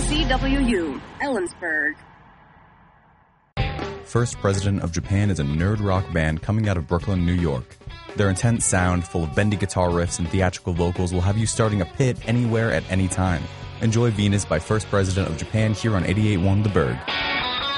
KCWU, Ellensburg. First President of Japan is a nerd rock band coming out of Brooklyn, New York. Their intense sound, full of bendy guitar riffs and theatrical vocals, will have you starting a pit anywhere at any time. Enjoy Venus by First President of Japan here on 88.1 The Berg.